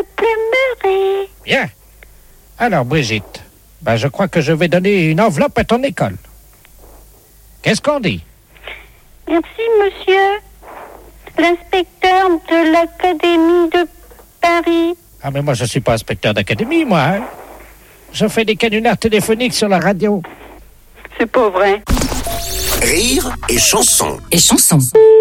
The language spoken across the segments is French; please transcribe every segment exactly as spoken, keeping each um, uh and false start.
ne plus meurer. Bien. Alors, Brigitte, ben, je crois que je vais donner une enveloppe à ton école. Qu'est-ce qu'on dit? Merci, monsieur l'inspecteur de l'Académie de Paris. Ah, mais moi, je suis pas inspecteur d'académie, moi. Hein? Je fais des canulars téléphoniques sur la radio. C'est pas vrai. Rire et chanson. Et chanson.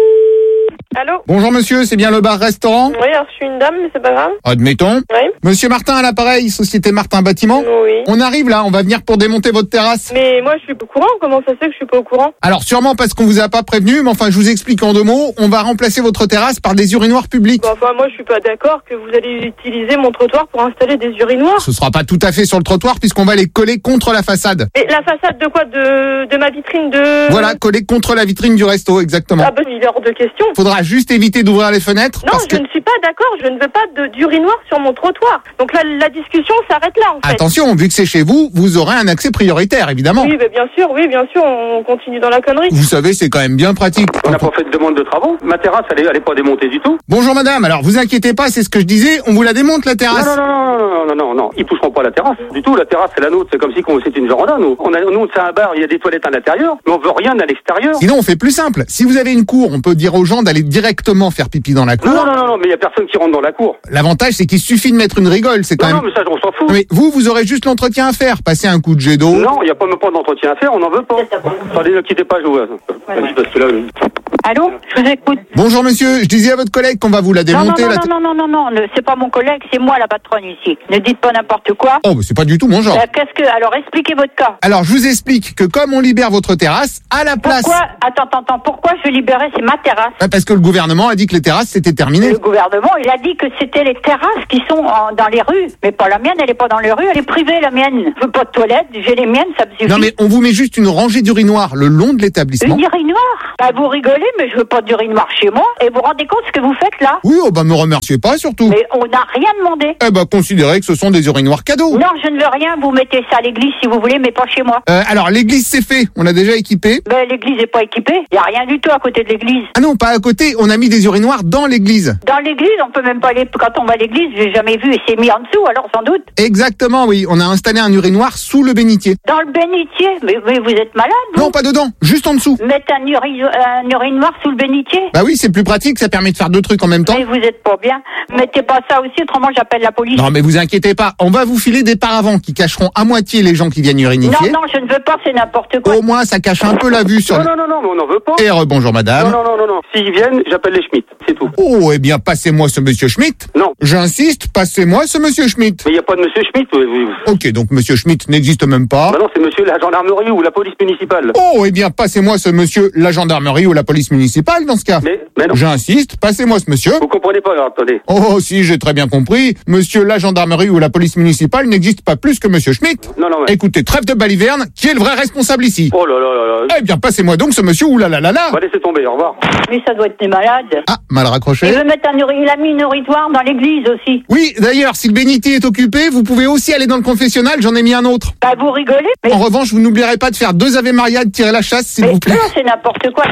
Allô? Bonjour monsieur, c'est bien le bar-restaurant? Oui, alors je suis une dame, mais c'est pas grave. Admettons. Oui. Monsieur Martin à l'appareil, Société Martin Bâtiment. Oui. On arrive là, on va venir pour démonter votre terrasse. Mais moi je suis pas au courant, comment ça se fait que je suis pas au courant? Alors sûrement parce qu'on vous a pas prévenu, mais enfin je vous explique en deux mots, on va remplacer votre terrasse par des urinoirs publics. Bon, enfin moi je suis pas d'accord que vous allez utiliser mon trottoir pour installer des urinoirs. Ce sera pas tout à fait sur le trottoir puisqu'on va les coller contre la façade. Et la façade de quoi? De, de ma vitrine de... Voilà, coller contre la vitrine du resto, exactement. Ah ben il est hors de question. Faudra juste éviter d'ouvrir les fenêtres. Non, parce je que... ne suis pas d'accord, je ne veux pas de, d'urinoir sur mon trottoir. Donc là, la discussion s'arrête là en fait. Attention, vu que c'est chez vous, vous aurez un accès prioritaire, évidemment. Oui, ben, bien sûr, oui, bien sûr, on continue dans la connerie. Vous savez, c'est quand même bien pratique. On n'a pas fait de demande de travaux. Ma terrasse, elle est, elle est pas démontée du tout. Bonjour madame, alors vous inquiétez pas, c'est ce que je disais, on vous la démonte la terrasse. Non, non, non, non, non, non, non, non, ils toucheront pas la terrasse. Du tout, la terrasse, c'est la nôtre. C'est comme si c'était une véranda, nous. On a, nous, c'est un bar, il y a des toilettes à l'intérieur, mais on veut rien à l'extérieur. Sinon, on fait plus simple. Si vous avez une cour, on peut dire aux gens d'aller directement faire pipi dans la cour. Non, non, non, non, mais il y a personne qui rentre dans la cour. L'avantage, c'est qu'il suffit de mettre une rigole, c'est quand Non, même... non, mais ça, on s'en fout. Mais vous, vous aurez juste l'entretien à faire, passer un coup de jet d'eau. Non, il n'y a pas même pas d'entretien à faire, on n'en veut pas. Attendez, ne quittez pas, je vous... Vas-y, parce que là... Allô? Je vous écoute. Bonjour monsieur, je disais à votre collègue qu'on va vous la Non, non, démonter. non, la... non, non, non, non, non, c'est pas mon collègue, c'est moi la patronne ici. Ne dites pas n'importe quoi. Oh, mais c'est pas du tout mon genre. Euh, Qu'est-ce que... Alors, expliquez votre cas. Alors, je vous explique que comme on libère votre terrasse, à la place... Pourquoi? Attends, attends, attends. Pourquoi je libérais? C'est ma terrasse. Bah, parce que le gouvernement a dit que les terrasses, c'était terminé. Le gouvernement, il a dit que c'était les terrasses qui sont en- dans les rues. Mais pas la mienne, elle est pas dans les rues, elle est privée, la mienne. Je veux pas de toilette, j'ai les miennes, ça me suffit. Non mais on vous met juste une rangée d'urinoirs le long de l'établissement. Une urinoir? Bah, vous rigolez, mais je veux pas d'urinoir chez moi. Et vous vous rendez compte ce que vous faites là? Oui, oh bah me remerciez pas surtout. Mais on n'a rien demandé. Eh bah considérez que ce sont des urinoirs cadeaux. Non, je ne veux rien, vous mettez ça à l'église si vous voulez, mais pas chez moi. Euh, alors l'église c'est fait, on l'a déjà équipé. Ben, l'église n'est pas équipée. Il n'y a rien du tout à côté de l'église. Ah non, pas à côté, on a mis des urinoirs dans l'église. Dans l'église, on peut même pas aller. Quand on va à l'église, j'ai jamais vu et c'est mis en dessous, alors sans doute. Exactement, oui, on a installé un urinoir sous le bénitier. Dans le bénitier? Mais, mais vous êtes malade, vous? Non, pas dedans, juste en dessous. Mettre un, uri- un urinoir sous le bénitier? Bah oui, c'est plus pratique, ça permet de faire deux trucs en même temps. Mais vous êtes pas bien. Mettez pas ça aussi, autrement j'appelle la police. Non mais vous inquiétez pas, on va vous filer des paravents qui cacheront à moitié les gens qui viennent urinifier. Non, non, je ne veux pas, c'est n'importe quoi. Au moins ça cache un peu la vue sur... Non, non, non, non, mais on n'en veut pas. Et rebonjour madame. Non, non, non, non, non. S'ils viennent, j'appelle les Schmitt, c'est tout. Oh, eh bien passez-moi ce monsieur Schmitt. Non. J'insiste, passez-moi ce monsieur Schmitt. Mais il n'y a pas de monsieur Schmitt. Oui, oui. Ok, donc monsieur Schmitt n'existe même pas. Bah non, c'est monsieur la gendarmerie ou la police municipale. Oh, eh bien passez-moi ce monsieur la gendarmerie ou la police municipale dans ce cas. Mais, mais non. J'insiste, passez-moi ce monsieur. Vous comprenez pas, alors, attendez. Oh, si, j'ai très bien compris. Monsieur la gendarmerie ou la police municipale n'existe pas plus que monsieur Schmitt. Non, non, mais... Écoutez, trêve de baliverne, qui est le vrai responsable ici? Oh là là là là. Eh bien, passez-moi donc ce monsieur ou là là là là. On va laisser tomber, au revoir. Mais ça doit être des malades. Ah, mal raccroché. Il veut mettre un uri- il a mis une urinoir dans l'église aussi. Oui, d'ailleurs, si le bénitier est occupé, vous pouvez aussi aller dans le confessionnal, j'en ai mis un autre. Bah, vous rigolez? Mais, En revanche, vous n'oublierez pas de faire deux Ave Maria, de tirer la chasse, s'il mais vous plaît. non, c'est n'importe quoi.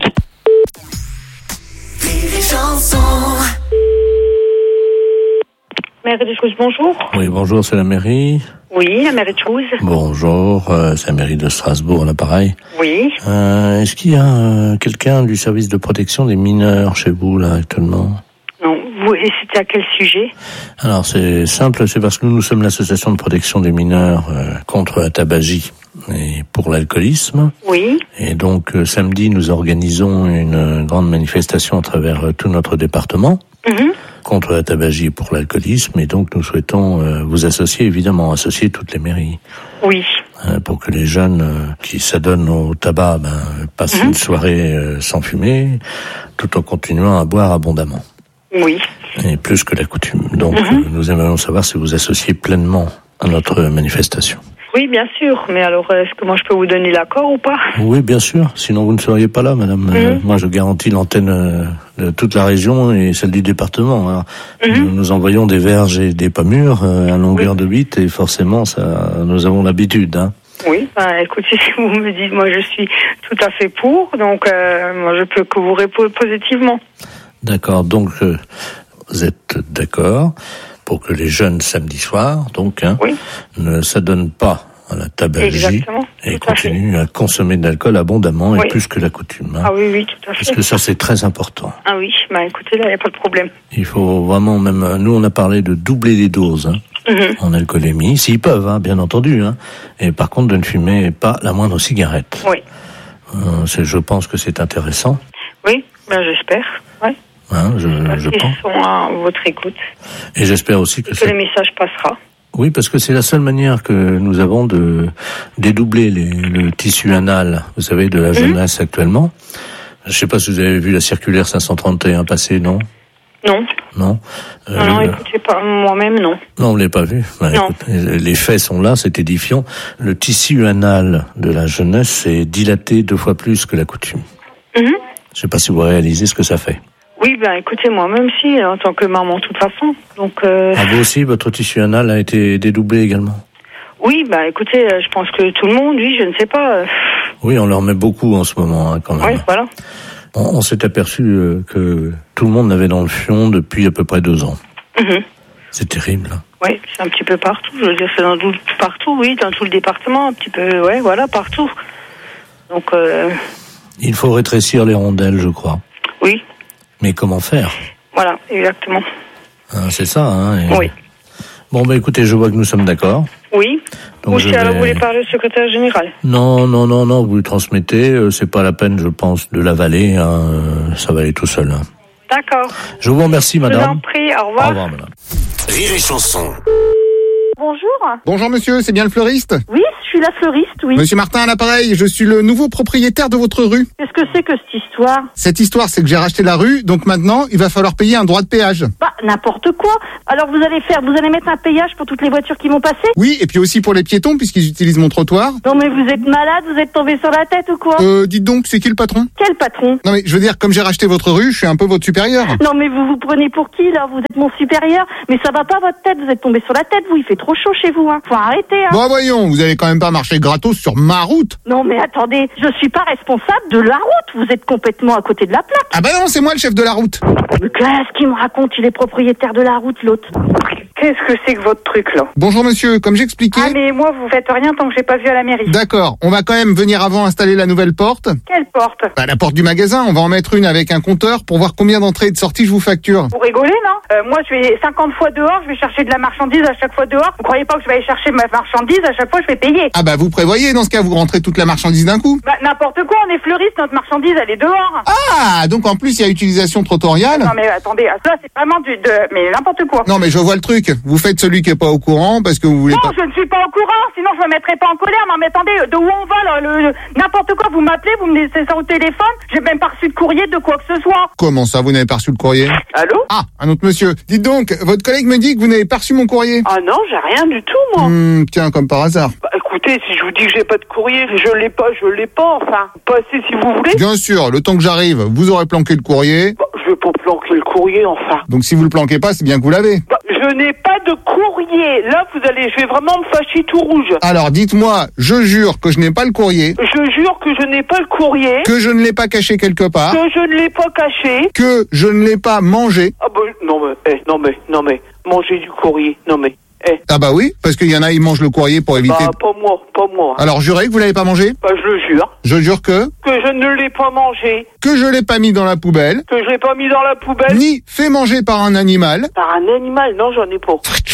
Mairie de Chouze, bonjour. Oui, bonjour, c'est la mairie. Oui, la mairie de Chouze. Bonjour, euh, c'est la mairie de Strasbourg, à l'appareil. Oui. Euh, est-ce qu'il y a euh, quelqu'un du service de protection des mineurs chez vous, là, actuellement? Non, vous, et c'était à quel sujet? Alors, c'est simple, c'est parce que nous, nous sommes l'association de protection des mineurs euh, contre la tabagie et pour l'alcoolisme. Oui. Et donc, euh, samedi, nous organisons une euh, grande manifestation à travers euh, tout notre département. Mhm. Contre la tabagie et pour l'alcoolisme, et donc nous souhaitons euh, vous associer, évidemment, associer toutes les mairies, Oui. euh, pour que les jeunes euh, qui s'adonnent au tabac ben, passent Mhm. une soirée euh, sans fumer, tout en continuant à boire abondamment, Oui. et plus que la coutume. Donc Mhm. euh, nous aimerions savoir si vous associez pleinement à notre manifestation. Oui, bien sûr. Mais alors, est-ce que moi je peux vous donner l'accord ou pas? Oui, bien sûr, sinon vous ne seriez pas là, madame. Euh, Mhm. moi, je garantis l'antenne euh, de toute la région et celle du département. Alors, Mhm. nous, nous envoyons des verges et des pommures euh, à longueur de bite, et forcément, ça, nous avons l'habitude. Hein. Oui. Ben, écoutez, si vous me dites, moi je suis tout à fait pour, donc euh, moi je peux que vous répondre positivement. D'accord, donc euh, vous êtes d'accord. pour que les jeunes samedi soir, donc, hein, Oui. ne s'adonnent pas à la tabagie Exactement, et tout à fait. continuent à consommer de l'alcool abondamment Oui. et plus que la coutume. Hein. Ah oui, oui, tout à fait. Parce que ça, c'est très important. Ah oui, bah écoutez, là, il n'y a pas de problème. Il faut vraiment même, nous on a parlé de doubler les doses hein, Mhm. en alcoolémie, s'ils peuvent, hein, bien entendu. Hein. Et par contre, de ne fumer pas la moindre cigarette. Oui. Euh, c'est, je pense que c'est intéressant. Oui, ben j'espère. Ouais. Hein, je, je Ils pense. sont à votre écoute. Et j'espère aussi que, Que ça... le message passera. Oui, parce que c'est la seule manière que nous avons de dédoubler les, le tissu anal, vous savez, de la jeunesse mmh. actuellement. Je ne sais pas si vous avez vu la circulaire cinq cent trente et un passer, non? Non. Non. Euh, non, non, écoutez, pas, moi-même, non. Non, vous l'avez pas vu. Bah, non. Écoute, les faits sont là, c'est édifiant. Le tissu anal de la jeunesse est dilaté deux fois plus que la coutume. Mmh. Je ne sais pas si vous réalisez ce que ça fait. Oui, ben écoutez, moi-même si, en tant que maman, de toute façon. Donc. Euh... Ah, vous aussi, votre tissu anal a été dédoublé également? Oui, ben écoutez, je pense que tout le monde, oui, je ne sais pas. Oui, on leur met beaucoup en ce moment, hein, quand même. Oui, voilà. On, on s'est aperçu euh, que tout le monde l'avait dans le fion depuis à peu près deux ans. Mmh. C'est terrible. Hein. Oui, c'est un petit peu partout. Je veux dire, c'est dans tout, partout, oui, dans tout le département, un petit peu, ouais, voilà, partout. Donc. Euh... Il faut rétrécir les rondelles, je crois. Oui. Mais comment faire? Voilà, exactement. Hein, c'est ça, hein. Et... Oui. Bon, bah écoutez, je vois que nous sommes d'accord. Oui. Donc Ou je si alors vais... vous voulez parler au secrétaire général? Non, non, non, non, vous lui transmettez. Euh, c'est pas la peine, je pense, de l'avaler. Hein, euh, ça va aller tout seul. Hein. D'accord. Je vous remercie, madame. Je vous en prie, au revoir. Au revoir, madame. Rire et chanson. Bonjour. Bonjour monsieur, c'est bien le fleuriste? Oui, je suis la fleuriste, oui. Monsieur Martin à l'appareil, je suis le nouveau propriétaire de votre rue. Qu'est-ce que c'est que cette histoire? Cette histoire, c'est que j'ai racheté la rue, donc maintenant, il va falloir payer un droit de péage. Bah, n'importe quoi. Alors vous allez faire, vous allez mettre un péage pour toutes les voitures qui vont passer? Oui, et puis aussi pour les piétons, puisqu'ils utilisent mon trottoir. Non mais vous êtes malade, vous êtes tombé sur la tête ou quoi? Euh, dites donc, c'est qui le patron? Quel patron? Non mais, je veux dire, comme j'ai racheté votre rue, je suis un peu votre supérieur. Non mais vous vous prenez pour qui, là? Vous êtes mon supérieur? Mais ça va pas votre tête, vous êtes tombé sur la tête, vous, il fait trop chaud chez vous, hein. Faut arrêter, hein. Bon, voyons, vous allez quand même pas marcher gratos sur ma route. Non mais attendez, je suis pas responsable de la route, vous êtes complètement à côté de la plaque. Ah bah non, c'est moi le chef de la route. Mais qu'est-ce qu'il me raconte? Il est propriétaire de la route, l'autre. Qu'est-ce que c'est que votre truc, là? Bonjour monsieur, comme j'expliquais... Ah mais moi, vous faites rien tant que j'ai pas vu à la mairie. D'accord, on va quand même venir avant installer la nouvelle porte. Quelle porte? Bah la porte du magasin, on va en mettre une avec un compteur pour voir combien d'entrées et de sorties je vous facture. Vous rigolez, non? euh, Moi, je vais cinquante fois dehors, je vais chercher de la marchandise à chaque fois dehors. Vous croyez pas que je vais aller chercher ma marchandise à chaque fois, je vais payer? Ah bah vous prévoyez, dans ce cas vous rentrez toute la marchandise d'un coup. Bah n'importe quoi, on est fleuriste, notre marchandise, elle est dehors. Ah, donc en plus il y a utilisation trottoriale. Non mais attendez, ça c'est vraiment du... De... Mais n'importe quoi. Non mais je vois le truc, vous faites celui qui est pas au courant parce que vous voulez Non, pas... je ne suis pas au courant, sinon je me mettrai pas en colère. Non mais attendez, de où on va là? le, le... N'importe quoi, vous m'appelez, vous me laissez ça au téléphone, j'ai même pas reçu de courrier de quoi que ce soit. Comment ça, vous n'avez pas reçu le courrier? Allô? Ah, un autre monsieur. Dites donc, votre collègue me dit que vous n'avez pas reçu mon courrier. Ah non, j'ai rien du tout moi. Hum, tiens, comme par hasard. Bah écoutez, si je vous dis que j'ai pas de courrier, je l'ai pas, je l'ai pas, enfin. Passez si vous voulez. Bien sûr, le temps que j'arrive, vous aurez planqué le courrier. Bah, je vais pas planquer le courrier, enfin. Donc si vous le planquez pas, c'est bien que vous l'avez. Bah, je n'ai pas de courrier. Là, vous allez, je vais vraiment me fâcher tout rouge. Alors dites-moi, je jure que je n'ai pas le courrier, Je jure que je n'ai pas le courrier, que je ne l'ai pas caché quelque part, que je ne l'ai pas caché. que je ne l'ai pas mangé. Ah bah, non mais, eh, non mais, non mais, manger du courrier, non mais, eh. Ah bah oui, parce qu'il y en a, ils mangent le courrier pour éviter... Bah, pas moi, pas moi. Alors jurez que vous l'avez pas mangé? Bah, je le jure. Je jure que... Que je ne l'ai pas mangé, Que je l'ai pas mis dans la poubelle, que je l'ai pas mis dans la poubelle. ni fait manger par un animal. Par un animal, non, j'en ai pas.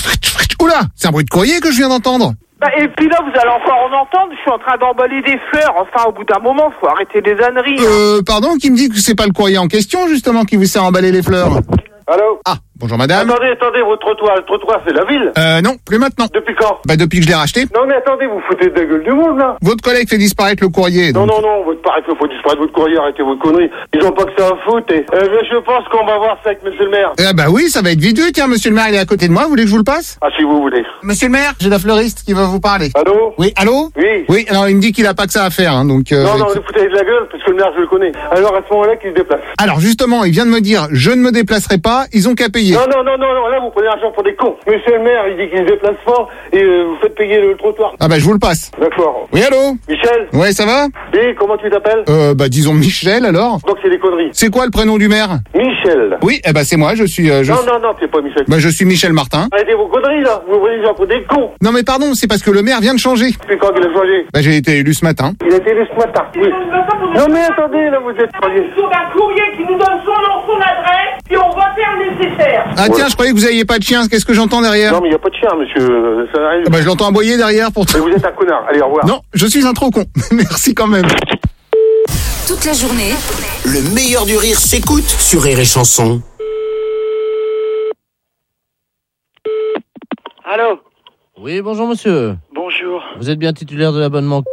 Oula, c'est un bruit de courrier que je viens d'entendre. Bah, et puis là, vous allez encore en entendre, je suis en train d'emballer des fleurs. Enfin, au bout d'un moment, faut arrêter des âneries. hein. Euh, pardon, qui me dit que c'est pas le courrier en question, justement, qui vous sert à emballer les fleurs? Allô? Ah, bonjour madame. Attendez, attendez, votre trottoir, le trottoir c'est la ville? Euh, non, plus maintenant. Depuis quand? Bah depuis que je l'ai racheté. Non mais attendez, vous foutez de la gueule du monde là. Votre collègue fait disparaître le courrier. Non, donc- non, non, votre pareil, faut disparaître votre courrier, arrêtez vos conneries. Ils ont pas que ça à foutre. Et, euh, mais je pense qu'on va voir ça avec monsieur le maire. Eh bah oui, ça va être vite vu. Tiens, monsieur le maire, il est à côté de moi. Vous voulez que je vous le passe? Ah, si vous voulez. Monsieur le maire, j'ai la fleuriste qui va vous parler. Allô? Oui, allô? Oui. Oui, alors il me dit qu'il a pas que ça à faire, hein, donc... euh, Non, non, vous foutez de la gueule, parce que le maire, je le connais. Alors à ce moment-là, qu'il se déplace. Alors justement, il vient de me dire, je ne me déplacerai pas, ils ont qu'à payer. payer. Non, non, non, non, non, là vous prenez l'argent pour des cons. Monsieur le maire, il dit qu'il se déplace fort et euh, vous faites payer le trottoir. Ah bah je vous le passe. D'accord. Oui, allô? Michel? Ouais, ça va? Oui, comment tu t'appelles? Euh, bah disons Michel alors. Donc c'est des conneries. C'est quoi le prénom du maire? Michel. Oui, eh bah c'est moi, je suis... Euh, je... Non, non, non, t'es pas Michel. Bah je suis Michel Martin. Arrêtez vos conneries là, vous prenez les gens pour des cons. Non mais pardon, c'est parce que le maire vient de changer. Depuis quand il a changé? Bah j'ai été élu ce matin. Il a été élu ce matin. Oui. Non mais attendez, là vous êtes... Un courrier qui nous donne son nom, son adresse, et on va faire le nécessaire. Ah tiens, je croyais que vous aviez pas de chien, qu'est-ce que j'entends derrière? Non mais il n'y a pas de chien, monsieur. Ça arrive. Ah bah je l'entends aboyer derrière pour... Mais vous êtes un connard, allez au revoir. Non, je suis un trop con. Merci quand même. Toute la journée, Le meilleur du rire s'écoute sur Rire et Chanson. Allô? Oui, bonjour monsieur. Bonjour. Vous êtes bien titulaire de l'abonnement?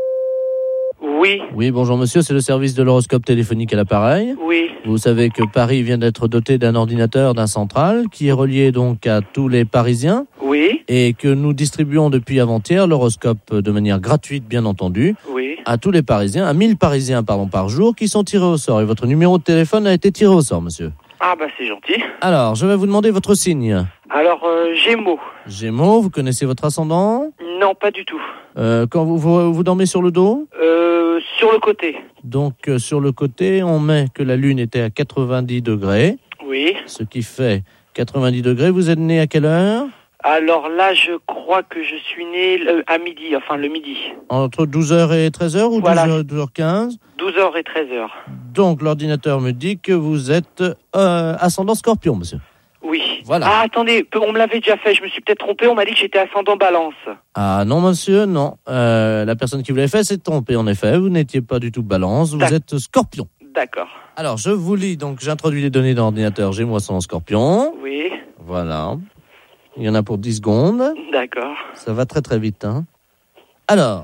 Oui. Oui, bonjour monsieur, c'est le service de l'horoscope téléphonique à l'appareil. Oui. Vous savez que Paris vient d'être doté d'un ordinateur, d'un central, qui est relié donc à tous les Parisiens. Oui. Et que nous distribuons depuis avant-hier l'horoscope de manière gratuite, bien entendu, Oui. à tous les Parisiens, à mille Parisiens pardon, par jour, qui sont tirés au sort. Et votre numéro de téléphone a été tiré au sort, monsieur. Ah bah c'est gentil. Alors, je vais vous demander votre signe. Alors, euh, Gémeaux. Gémeaux, vous connaissez votre ascendant? Non, pas du tout. Euh, quand vous, vous, vous dormez sur le dos? Euh, sur le côté. Donc, euh, sur le côté, on met que la Lune était à quatre-vingt-dix degrés. Oui. Ce qui fait quatre-vingt-dix degrés. Vous êtes né à quelle heure? Alors là, je crois que je suis né le- à midi, enfin le midi. Entre douze heures et treize heures ou Voilà. douze heures, douze heures quinze? douze heures et treize heures. Donc, l'ordinateur me dit que vous êtes euh, ascendant Scorpion, monsieur. Oui. Voilà. Ah, attendez, peu- on me l'avait déjà fait, je me suis peut-être trompé, on m'a dit que j'étais ascendant Balance. Ah non, monsieur, non. Euh, la personne qui vous l'avait fait s'est trompée, en effet. Vous n'étiez pas du tout Balance, vous D'ac- êtes Scorpion. D'accord. Alors, je vous lis, donc j'introduis les données dans l'ordinateur. J'ai moi ascendant Scorpion. Oui. Voilà. Il y en a pour dix secondes. D'accord. Ça va très très vite, hein. Alors,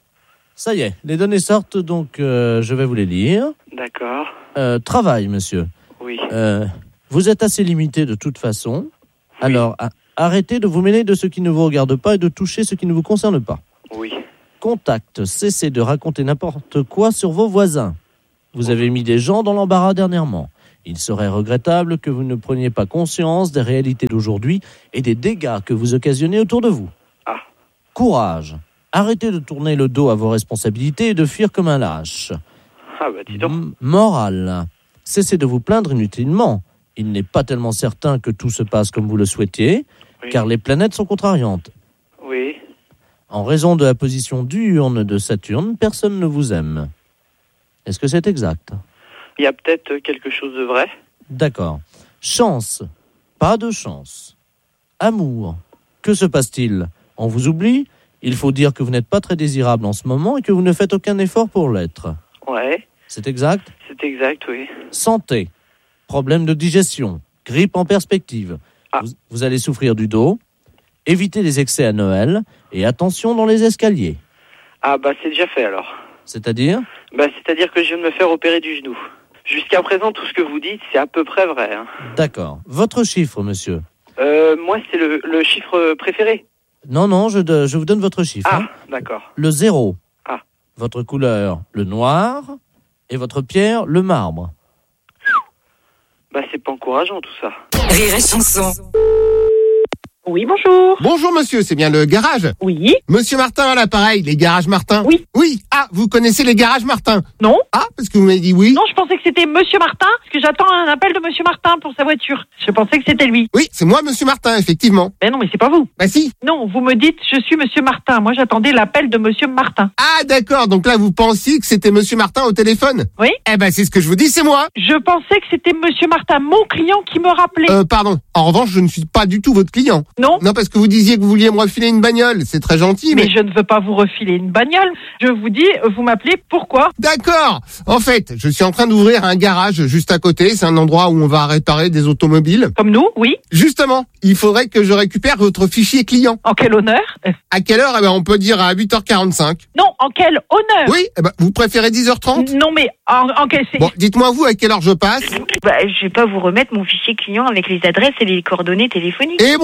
ça y est, les données sortent, donc euh, je vais vous les lire. D'accord. Euh, travail, monsieur. Oui. Euh, vous êtes assez limité de toute façon. Alors, a- arrêtez de vous mêler de ce qui ne vous regarde pas et de toucher ce qui ne vous concerne pas. Oui. Contact, cessez de raconter n'importe quoi sur vos voisins. Vous avez mis des gens dans l'embarras dernièrement. Il serait regrettable que vous ne preniez pas conscience des réalités d'aujourd'hui et des dégâts que vous occasionnez autour de vous. Ah. Courage. Arrêtez de tourner le dos à vos responsabilités et de fuir comme un lâche. Ah bah dis donc. M- morale. Cessez de vous plaindre inutilement. Il n'est pas tellement certain que tout se passe comme vous le souhaitiez, Oui. car les planètes sont contrariantes. Oui. En raison de la position diurne de Saturne, personne ne vous aime. Est-ce que c'est exact? Il y a peut-être quelque chose de vrai. D'accord. Chance. Pas de chance. Amour. Que se passe-t-il? On vous oublie? Il faut dire que vous n'êtes pas très désirable en ce moment et que vous ne faites aucun effort pour l'être. Ouais. C'est exact? C'est exact, oui. Santé. Problème de digestion. Grippe en perspective. Ah. Vous, vous allez souffrir du dos. Évitez les excès à Noël. Et attention dans les escaliers. Ah bah c'est déjà fait alors. C'est-à-dire? Bah c'est-à-dire que je viens de me faire opérer du genou. Jusqu'à présent, tout ce que vous dites, c'est à peu près vrai. Hein. D'accord. Votre chiffre, monsieur? Euh, moi, c'est le, le chiffre préféré. Non, non, je, de- je vous donne votre chiffre. Ah, hein. d'accord. Le zéro. Ah. Votre couleur, le noir. Et votre pierre, le marbre. Bah c'est pas encourageant tout ça. Rire et Chanson. Oui, bonjour. Bonjour monsieur, c'est bien le garage? Oui. Monsieur Martin à l'appareil, les garages Martin? Oui. Oui. Ah, vous connaissez les garages Martin? Non. Ah, parce que vous m'avez dit oui. Non, je pensais que c'était Monsieur Martin, parce que j'attends un appel de Monsieur Martin pour sa voiture. Je pensais que c'était lui. Oui, c'est moi monsieur Martin, effectivement. Mais non, mais c'est pas vous. Bah si. Non, vous me dites, je suis Monsieur Martin. Moi, j'attendais l'appel de Monsieur Martin. Ah d'accord, donc là vous pensiez que c'était monsieur Martin au téléphone? Oui. Eh ben c'est ce que je vous dis, c'est moi. Je pensais que c'était Monsieur Martin, mon client, qui me rappelait. Euh, pardon. En revanche, je ne suis pas du tout votre client. Non. Non, parce que vous disiez que vous vouliez me refiler une bagnole. C'est très gentil, mais... Mais je ne veux pas vous refiler une bagnole. Je vous dis, vous m'appelez pourquoi? D'accord. En fait, je suis en train d'ouvrir un garage juste à côté. C'est un endroit où on va réparer des automobiles. Comme nous, oui. Justement, il faudrait que je récupère votre fichier client. En quel honneur? À quelle heure? Eh ben, on peut dire à huit heures quarante-cinq. Non, en quel honneur? Oui, eh ben, vous préférez dix heures trente? Non, mais en, en quel... c'est- Bon, dites-moi vous à quelle heure je passe. Bah, je vais pas vous remettre mon fichier client avec les adresses et les coordonnées téléphoniques. Et bonjour monsieur.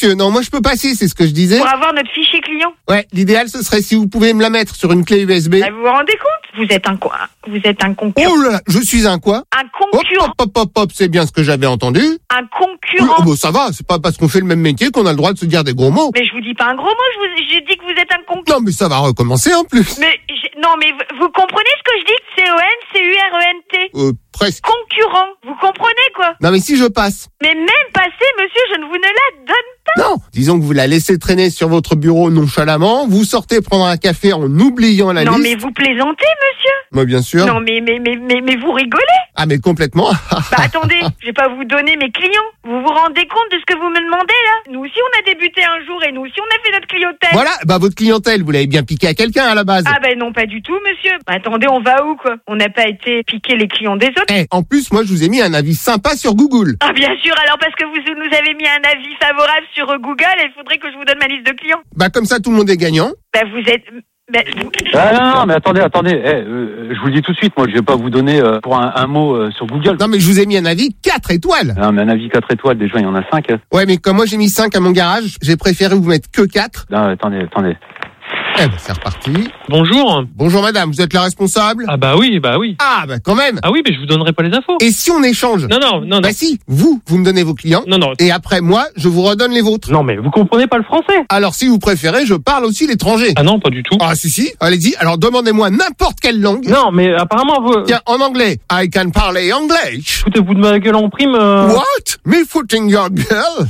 monsieur. Non, moi je peux passer, c'est ce que je disais. Pour avoir notre fichier client. Ouais, l'idéal ce serait si vous pouvez me la mettre sur une clé U S B. Bah, vous vous rendez compte? Vous êtes un quoi? Vous êtes un concurrent. Oh là là, je suis un quoi? Un concurrent. Hop, hop, hop, hop, c'est bien ce que j'avais entendu. Un Oui, concurrent. oh, bah, ça va, c'est pas parce qu'on fait le même métier qu'on a le droit de se dire des gros mots. Mais je vous dis pas un gros mot, je vous, j'ai dit que vous êtes un concurrent. Non, mais ça va recommencer en plus. Mais, j'ai- non, mais vous, vous comprenez ce que je dis? C O N C U R E N T. Euh, presque. Concurrent. Vous comprenez, quoi? Non, mais si je passe. Mais même passé, monsieur, je ne vous ne la donne pas. Non, disons que vous la laissez traîner sur votre bureau nonchalamment, vous sortez prendre un café en oubliant la Non, liste. mais vous plaisantez, monsieur. Moi, bien sûr. Non, mais, mais, mais, mais, mais vous rigolez. Ah, mais complètement. Bah, attendez, je vais pas vous donner mes clients. Vous vous rendez compte de ce que vous me demandez, là? Nous aussi, on a débuté un jour et nous aussi, on a fait notre clientèle. Voilà, bah votre clientèle, vous l'avez bien piqué à quelqu'un à la base. Ah, ben non, pas du tout, monsieur. Bah, attendez, on va où, quoi? On n'a pas été piquer les clients des autres. Eh, en plus, moi, je vous ai mis un avis sympa sur Google. Ah, bien sûr, alors parce que vous nous avez mis un avis favorable sur euh, Google, il faudrait que je vous donne ma liste de clients. Bah comme ça, tout le monde est gagnant. Bah, vous êtes... Bah, vous- Ah non, non, mais attendez, attendez. Eh, euh, je vous le dis tout de suite, moi, je vais pas vous donner euh, pour un, un mot euh, sur Google. Non, mais je vous ai mis un avis quatre étoiles. Non, mais un avis quatre étoiles, déjà, il y en a cinq. Ouais, mais comme moi, j'ai mis cinq à mon garage, j'ai préféré vous mettre que quatre. Non, attendez, attendez. Eh ben, c'est reparti. Bonjour. Bonjour madame, vous êtes la responsable? Ah bah oui, bah oui. Ah, bah quand même. Ah oui, mais je vous donnerai pas les infos. Et si on échange? Non, non, non, non. Bah si, vous, vous me donnez vos clients. Non, non. Et après, moi, je vous redonne les vôtres. Non, mais vous comprenez pas le français. Alors, si vous préférez, je parle aussi l'étranger. Ah non, pas du tout. Ah si, si, allez-y. Alors, demandez-moi n'importe quelle langue. Non, mais apparemment, vous... Tiens, en anglais. I can parler anglais. Foutez-vous de ma gueule en prime. euh. What? Me footing your girl?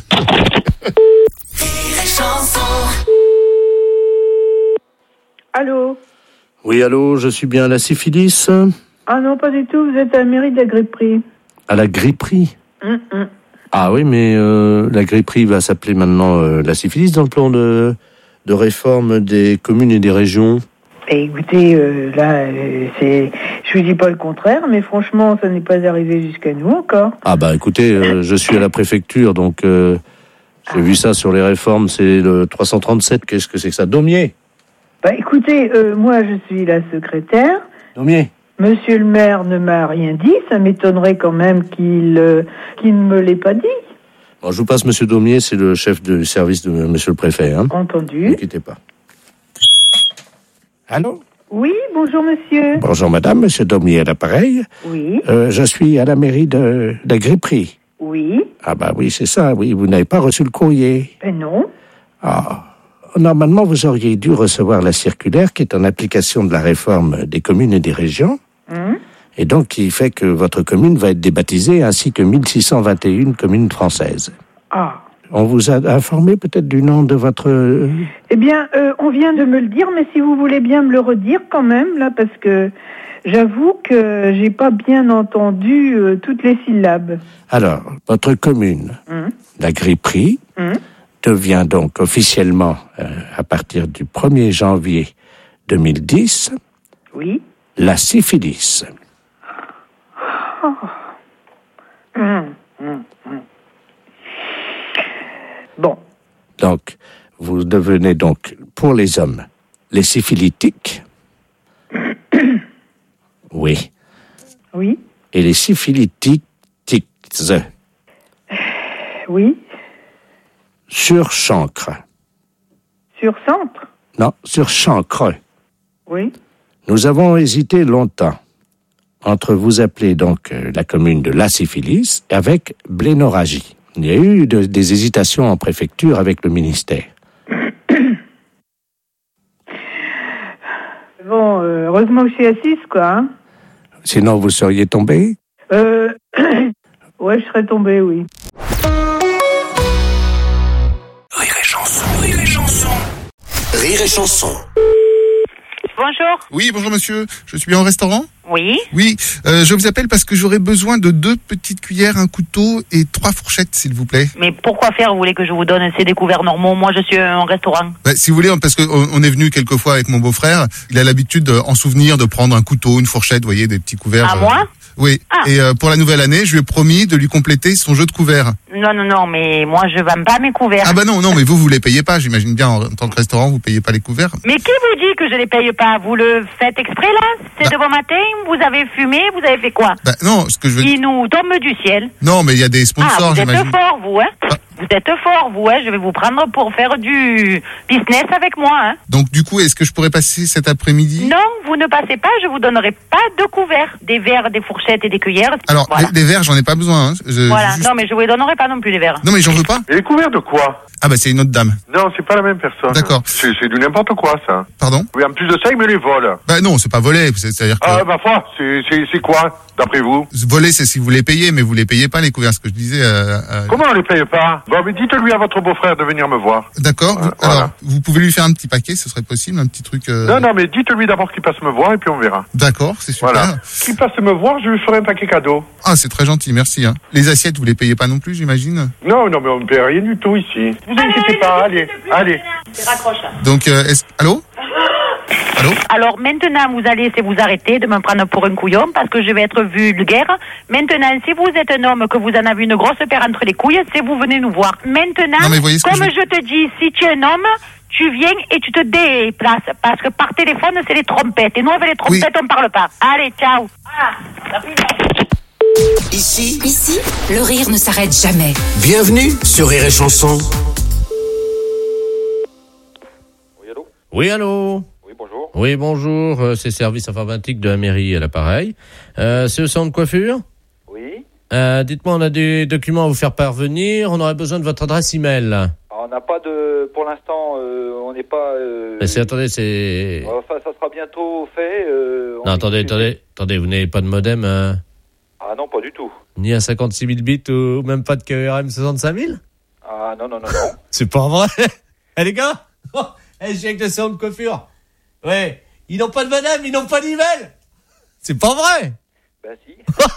Allô? Oui, allô, je suis bien à la syphilis, Ah non, pas du tout, vous êtes à la mairie d'Agripperie. à la gripperie. Hum, hum. Ah oui, mais euh, la gripperie va s'appeler maintenant euh, la syphilis dans le plan de, de réforme des communes et des régions. Et écoutez, euh, là, euh, c'est, je vous dis pas le contraire, mais franchement, ça n'est pas arrivé jusqu'à nous encore. Ah bah écoutez, euh, je suis à la préfecture, donc euh, j'ai vu ça sur les réformes, c'est le trois cent trente-sept, qu'est-ce que c'est que ça? Daumier Bah écoutez, euh, moi je suis la secrétaire. Daumier Monsieur le maire ne m'a rien dit, ça m'étonnerait quand même qu'il euh, qu'il ne me l'ait pas dit. Bon, je vous passe Monsieur Daumier, c'est le chef de service de Monsieur le préfet. Hein. Entendu. Ne quittez pas. Allô? Oui, bonjour monsieur. Bonjour madame, monsieur Daumier à l'appareil. Oui, Euh, je suis à la mairie de, de Gripperie. oui, Ah bah oui, c'est ça, oui, vous n'avez pas reçu le courrier. ben non. Ah, normalement vous auriez dû recevoir la circulaire qui est en application de la réforme des communes et des régions. Hum. Et donc qui fait que votre commune va être débaptisée ainsi que mille six cent vingt et un communes françaises. Ah. On vous a informé peut-être du nom de votre... Eh bien, euh, on vient de me le dire, mais si vous voulez bien me le redire quand même, là, parce que j'avoue que j'ai pas bien entendu euh, toutes les syllabes. Alors, votre commune, Hum. la Gripperie, Hum. devient donc officiellement, euh, à partir du premier janvier deux mille dix, Oui. la syphilis. Oh. Hum, hum, hum. Bon. Donc, vous devenez donc, pour les hommes, les syphilitiques. Oui. Oui. Et les syphilitiques, Oui. sur chancre. Sur centre. Non, sur chancre. Oui. Nous avons hésité longtemps entre vous appeler donc euh, la commune de la syphilis avec blénorragie. Il y a eu de- des hésitations en préfecture avec le ministère. Bon, euh, heureusement que je suis assise, quoi. Hein. Sinon, vous seriez tombé. Euh... ouais, je serais tombée, oui. Rire et chanson, rire et chanson. Rire et chanson. Bonjour. Oui, bonjour monsieur. Je suis en restaurant? Oui. Oui, euh, je vous appelle parce que j'aurais besoin de deux petites cuillères, un couteau et trois fourchettes, s'il vous plaît. Mais pourquoi faire? Vous voulez que je vous donne ces découverts normaux? Moi, je suis un restaurant. Bah, si vous voulez, parce qu'on on est venu quelques fois avec mon beau-frère. Il a l'habitude, euh, en souvenir, de prendre un couteau, une fourchette, vous voyez, des petits couverts. À euh, moi? Oui. Ah. Et euh, pour la nouvelle année, je lui ai promis de lui compléter son jeu de couverts. Non, non, non, mais moi, je vends pas mes couverts. Ah bah non, non, mais vous, vous les payez pas. J'imagine bien, en, en tant que restaurant, vous payez pas les couverts. Mais qui vous dit que je les paye pas? Vous le faites exprès, là? C'est de bon matin? Vous avez fumé? Vous avez fait quoi? Bah non, ce que je veux Il nous tombe du ciel. Non, mais il y a des Ah, sponsors, vous êtes j'imagine. fort, vous, hein? Ah, Vous êtes fort, vous, hein. Je vais vous prendre pour faire du business avec moi, hein. Donc du coup, est-ce que je pourrais passer cet après-midi? Non, vous ne passez pas, je vous donnerai pas de couverts. Des verres, des fourchettes et des cuillères. Alors, voilà. des, des verres, j'en ai pas besoin. Hein. Je, Voilà, juste... non, mais je vous les donnerai pas non plus, les verres. Non, mais j'en veux pas. Et les couverts de quoi? Ah bah c'est une autre dame. Non, c'est pas la même personne. D'accord. C'est, c'est du n'importe quoi, ça. Pardon? Oui, en plus de ça, il me les vole. Bah non, c'est pas voler, c'est- c'est-à-dire que... Ah, ma foi, c'est, c'est, c'est quoi, d'après vous? Voler, c'est si vous les payez, mais vous les payez pas, les couverts, ce que je disais. Euh, euh... Comment on les paye pas? Bon, mais dites-lui à votre beau-frère de venir me voir. D'accord. Voilà. Alors, Voilà. vous pouvez lui faire un petit paquet, ce serait possible, un petit truc... Euh... Non, non, mais dites-lui d'abord qu'il passe me voir et puis on verra. D'accord, c'est super. Voilà. Qu'il passe me voir, je lui ferai un paquet cadeau. Ah, c'est très gentil, merci. Hein. Les assiettes, vous les payez pas non plus, j'imagine? Non, non, mais on ne paye rien du tout ici. Vous inquiétez pas, allez, allez. Raccroche. Donc, euh, est-ce... Allô? Allô? Alors maintenant, vous allez laisser vous arrêter de me prendre pour un couillon parce que je vais être vulgaire. Maintenant, si vous êtes un homme que vous en avez une grosse paire entre les couilles, c'est vous venez nous voir. Maintenant, Non, mais voyez ce que comme je- je... te dis, si tu es un homme, tu viens et tu te déplaces parce que par téléphone, c'est les trompettes. Et nous, avec les trompettes, on parle pas. Allez, ciao. Ah, ça finit. Ici, Ici, le rire ne s'arrête jamais. bienvenue sur Rire et Chanson. Oui, allô? Oui, allô? Oui, bonjour. Oui, bonjour, euh, c'est service informatique de la mairie à l'appareil. Euh, c'est le salon de coiffure? Oui. Euh, dites-moi, on a des documents à vous faire parvenir, on aurait besoin de votre adresse email. Alors, on n'a pas de... Pour l'instant, euh, on n'est pas... Euh... Mais c'est, attendez, c'est... Enfin, ça sera bientôt fait. Euh, on Non, est- attendez, attendez, attendez, vous n'avez pas de modem, hein, Ah non, pas du tout. ni à cinquante-six mille bits ou même pas de K R M soixante-cinq mille? Ah non, non, non, non. C'est pas vrai. Eh les gars, oh, eh, je viens avec le salon de coiffure. Ouais, ils n'ont pas de modem, ils n'ont pas d'email. C'est pas vrai. Ben si.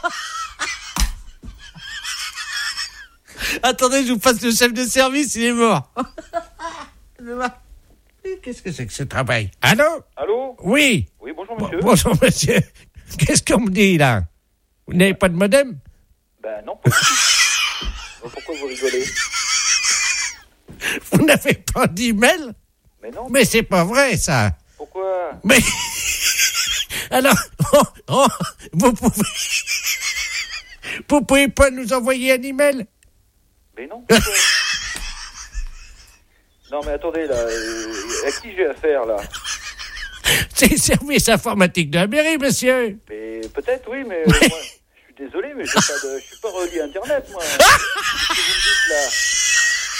Attendez, je vous passe le chef de service, il est mort. Qu'est-ce que c'est que ce travail? Allô? Allô? Oui. Oui, bonjour monsieur. Bonjour monsieur. Qu'est-ce qu'on me dit là? Vous n'avez pas de modem? Ben non, pas du tout. Bon, pourquoi vous rigolez? Vous n'avez pas d'email? Mais non. Mais c'est pas vrai ça. Pourquoi? Mais alors, oh, oh, vous pouvez, vous pouvez pas nous envoyer un email? Mais non. Pourquoi? Non mais attendez là, euh, à qui j'ai affaire là? C'est le service informatique de la mairie, monsieur. Mais peut-être oui, mais euh, moi, je suis désolé, mais j'ai pas de, je suis pas relié à Internet moi. Qu'est-ce que vous me dites là?